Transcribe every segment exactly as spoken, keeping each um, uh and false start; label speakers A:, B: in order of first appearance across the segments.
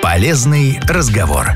A: Полезный разговор.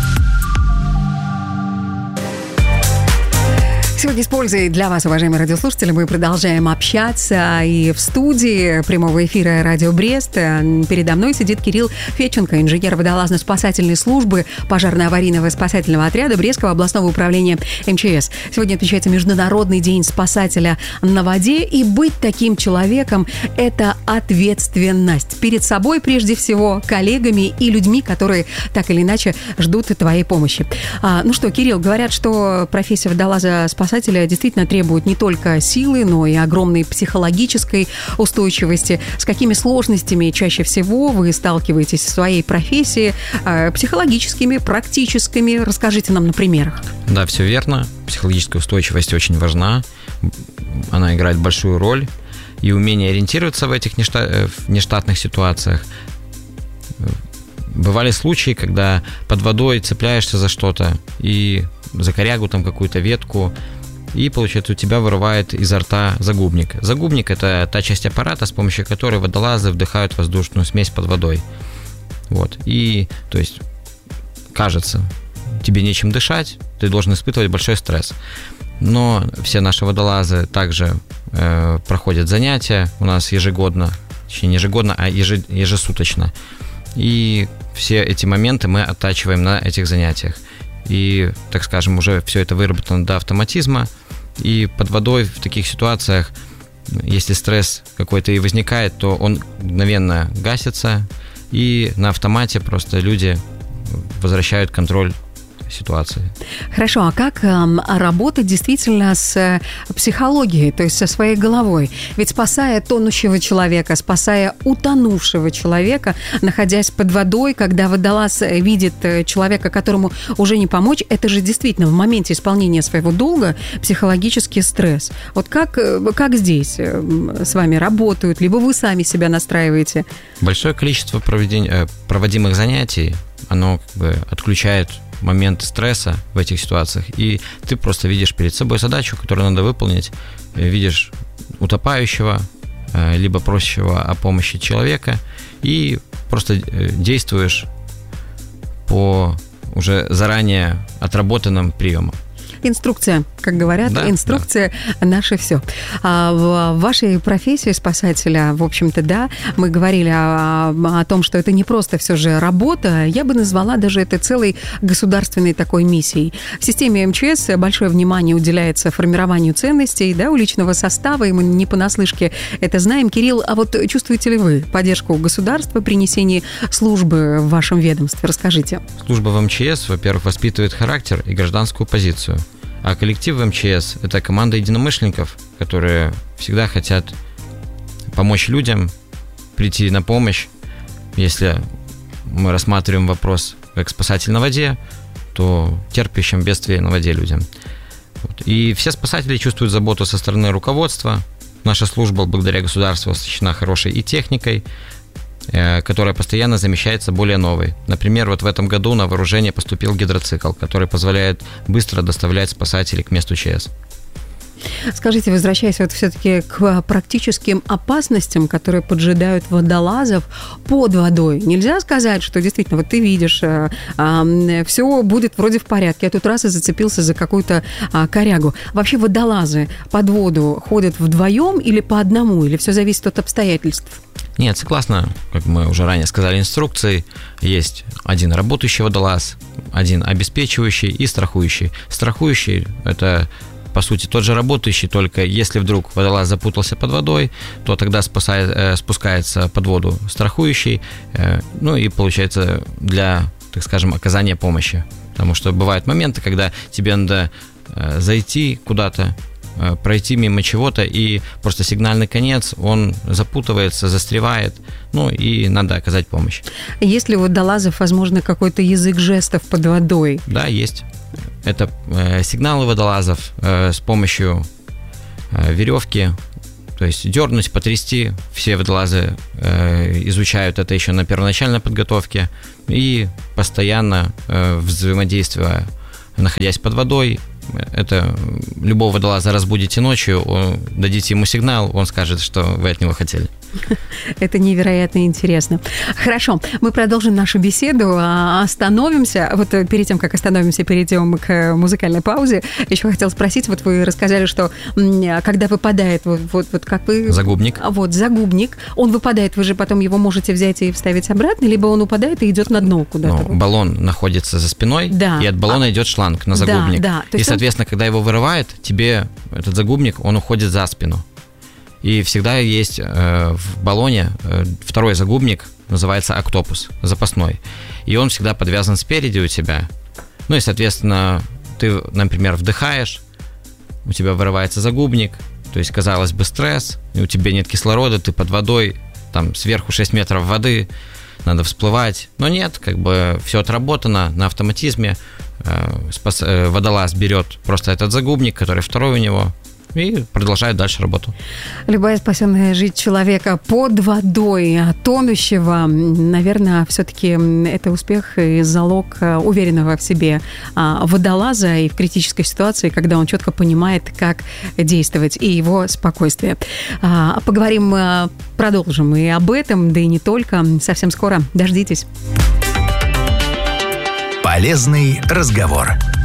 B: Сегодня с пользой для вас, уважаемые радиослушатели, мы продолжаем общаться. И в студии прямого эфира «Радио Брест» передо мной сидит Кирилл Федченко, инженер водолазно-спасательной службы пожарно-аварийного спасательного отряда Брестского областного управления эм че эс. Сегодня отмечается Международный день спасателя на воде. И быть таким человеком – это ответственность перед собой, прежде всего, коллегами и людьми, которые так или иначе ждут твоей помощи. А, ну что, Кирилл, говорят, что профессия водолаза-спасателя действительно требует не только силы, но и огромной психологической устойчивости. С какими сложностями чаще всего вы сталкиваетесь в своей профессии, э, психологическими, практическими? Расскажите нам на примерах.
C: Да, все верно. Психологическая устойчивость очень важна. Она играет большую роль. И умение ориентироваться в этих нештатных ситуациях. Бывали случаи, когда под водой цепляешься за что-то и за корягу, там какую-то ветку, и, получается, у тебя вырывает изо рта загубник. Загубник – это та часть аппарата, с помощью которой водолазы вдыхают воздушную смесь под водой. Вот. И, то есть, кажется, тебе нечем дышать, ты должен испытывать большой стресс. Но все наши водолазы также э, проходят занятия у нас ежегодно, точнее, не ежегодно, а еже, ежесуточно. И все эти моменты мы оттачиваем на этих занятиях. И, так скажем, уже все это выработано до автоматизма. И под водой в таких ситуациях, если стресс какой-то и возникает, то он мгновенно гасится, и на автомате просто люди возвращают контроль ситуации.
B: Хорошо, а как э, работать действительно с психологией, то есть со своей головой? Ведь спасая тонущего человека, спасая утонувшего человека, находясь под водой, когда водолаз видит человека, которому уже не помочь, это же действительно в моменте исполнения своего долга психологический стресс. Вот как, как здесь с вами работают, либо вы сами себя настраиваете?
C: Большое количество проведень... проводимых занятий, оно как бы отключает момент стресса в этих ситуациях, и ты просто видишь перед собой задачу, которую надо выполнить, видишь утопающего, либо просящего о помощи человека, и просто действуешь по уже заранее отработанным приемам.
B: Инструкция, как говорят, да, инструкция да. наше все. А в вашей профессии спасателя, в общем-то, да, мы говорили о, о том, что это не просто все же работа, я бы назвала даже это целой государственной такой миссией. В системе эм че эс большое внимание уделяется формированию ценностей, да, у личного состава, и мы не понаслышке это знаем. Кирилл, а вот чувствуете ли вы поддержку государства при несении службы в вашем ведомстве? Расскажите.
C: Служба в эм че эс, во-первых, воспитывает характер и гражданскую позицию. А коллектив в эм че эс – это команда единомышленников, которые всегда хотят помочь людям, прийти на помощь. Если мы рассматриваем вопрос как спасатель на воде, то терпящим бедствие на воде людям. Вот. И все спасатели чувствуют заботу со стороны руководства. Наша служба, благодаря государству, оснащена хорошей и техникой, которая постоянно замещается более новой. Например, вот в этом году на вооружение поступил гидроцикл, который позволяет быстро доставлять спасателей к месту ЧС.
B: Скажите, возвращаясь вот все-таки к практическим опасностям, которые поджидают водолазов под водой, нельзя сказать, что действительно, вот ты видишь, а, а, все будет вроде в порядке, я тут раз и зацепился за какую-то а, корягу. Вообще водолазы под воду ходят вдвоем или по одному, или все зависит от обстоятельств?
C: Нет, согласно, как мы уже ранее сказали, инструкции, есть один работающий водолаз, один обеспечивающий и страхующий. Страхующий – это, по сути, тот же работающий, только если вдруг водолаз запутался под водой, то тогда спасает, э, спускается под воду страхующий, э, ну и получается для, так скажем, оказания помощи. Потому что бывают моменты, когда тебе надо э, зайти куда-то, пройти мимо чего-то, и просто сигнальный конец, он запутывается, застревает, ну и надо оказать помощь.
B: Есть ли у водолазов, возможно, какой-то язык жестов под водой?
C: Да, есть. Это э, сигналы водолазов э, с помощью э, веревки, то есть дернуть, потрясти. Все водолазы э, изучают это еще на первоначальной подготовке, и постоянно э, взаимодействуя, находясь под водой, это любого водолаза разбудите ночью, дадите ему сигнал, он скажет, что вы от него хотели.
B: Это невероятно интересно. Хорошо, мы продолжим нашу беседу, остановимся. Вот перед тем, как остановимся, перейдем к музыкальной паузе. Еще хотела спросить, вот вы рассказали, что когда выпадает, вот, вот, вот как вы...
C: Загубник.
B: Вот, загубник. Он выпадает, вы же потом его можете взять и вставить обратно, либо он упадает и идет на дно куда-то.
C: Ну, баллон находится за спиной, да. И от баллона а... идет шланг на загубник.
B: Да, да.
C: И, соответственно, он... когда его вырывает, тебе этот загубник, он уходит за спину. И всегда есть э, в баллоне э, второй загубник, называется октопус, запасной. И он всегда подвязан спереди у тебя. Ну и, соответственно, ты, например, вдыхаешь, у тебя вырывается загубник, то есть, казалось бы, стресс, и у тебя нет кислорода, ты под водой, там сверху шесть метров воды, надо всплывать. Но нет, как бы все отработано на автоматизме. Э, спас, э, водолаз берет просто этот загубник, который второй у него, и продолжает дальше работу.
B: Любая спасенная жизнь человека под водой, тонущего, наверное, все-таки это успех и залог уверенного в себе водолаза и в критической ситуации, когда он четко понимает, как действовать, и его спокойствие. Поговорим, продолжим и об этом, да и не только. Совсем скоро. Дождитесь.
A: Полезный разговор.